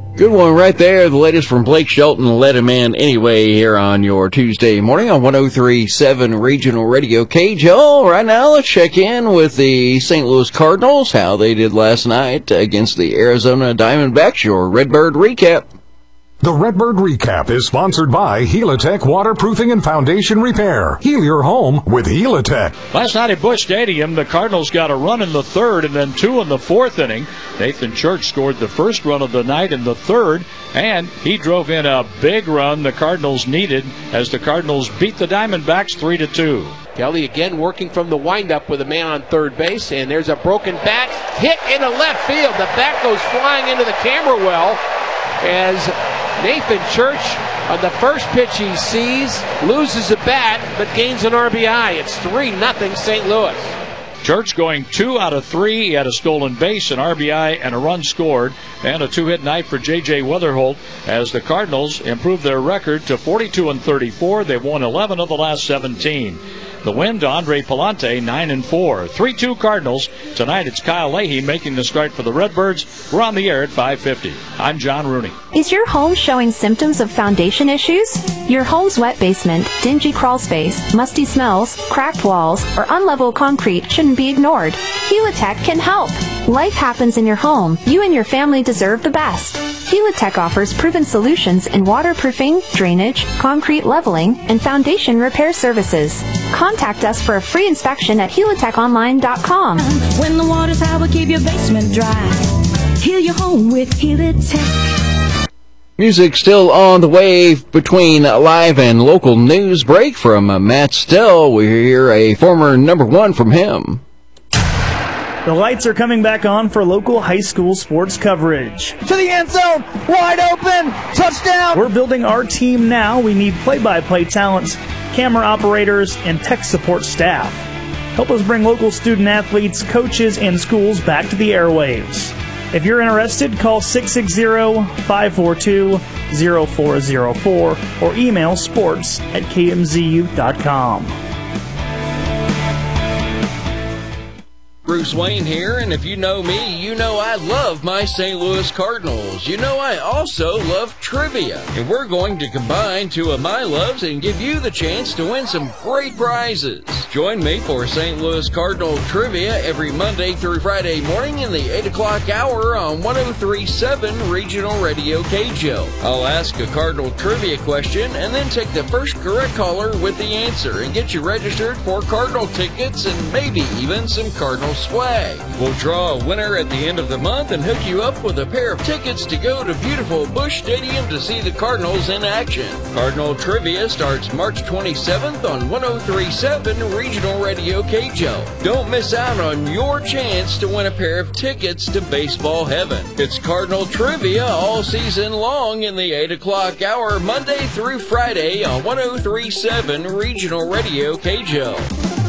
Good one right there. The latest from Blake Shelton, Let Him In Anyway, here on your Tuesday morning on 103.7 Regional Radio KJL. Right now, let's check in with the St. Louis Cardinals, how they did last night against the Arizona Diamondbacks. Your Redbird recap. The Redbird Recap is sponsored by Helitech Waterproofing and Foundation Repair. Heal your home with Helitech. Last night at Busch Stadium, the Cardinals got a run in the third and then two in the fourth inning. Nathan Church scored the first run of the night in the third, and he drove in a big run the Cardinals needed as the Cardinals beat the Diamondbacks 3-2. Kelly again working from the windup with a man on third base, and there's a broken bat hit into left field. The bat goes flying into the camera well as Nathan Church, on the first pitch he sees, loses a bat but gains an RBI. It's 3-0 St. Louis. Church going 2 out of 3. He had a stolen base, an RBI, and a run scored, and a two-hit night for J.J. Weatherholt as the Cardinals improved their record to 42-34. They've won 11 of the last 17. The win to Andre Palante, 9-4. 3-2 Cardinals. Tonight it's Kyle Leahy making the start for the Redbirds. We're on the air at 5:50. I'm John Rooney. Is your home showing symptoms of foundation issues? Your home's wet basement, dingy crawl space, musty smells, cracked walls, or unlevel concrete shouldn't be ignored. Helitech can help. Life happens in your home. You and your family deserve the best. Helitech offers proven solutions in waterproofing, drainage, concrete leveling, and foundation repair services. Contact us for a free inspection at helitechonline.com. When the water's high, we'll keep your basement dry. Heal your home with Helitech. Music still on the way between live and local news break from Matt Stell. We hear a former number one from him. The lights are coming back on for local high school sports coverage. To the end zone, wide open, touchdown! We're building our team now. We need play-by-play talents, camera operators, and tech support staff. Help us bring local student athletes, coaches, and schools back to the airwaves. If you're interested, call 660-542-0404 or email sports@kmzu.com. Bruce Wayne here, and if you know me, you know I love my St. Louis Cardinals. You know I also love trivia, and we're going to combine two of my loves and give you the chance to win some great prizes. Join me for St. Louis Cardinal Trivia every Monday through Friday morning in the 8 o'clock hour on 103.7 Regional Radio KJL. I'll ask a Cardinal trivia question and then take the first correct caller with the answer and get you registered for Cardinal tickets and maybe even some Cardinal swag. We'll draw a winner at the end of the month and hook you up with a pair of tickets to go to beautiful Busch Stadium to see the Cardinals in action. Cardinal Trivia starts March 27th on 103.7 Regional Radio KJL. Don't miss out on your chance to win a pair of tickets to baseball heaven. It's Cardinal Trivia all season long in the 8 o'clock hour, Monday through Friday on 103.7 Regional Radio KJL.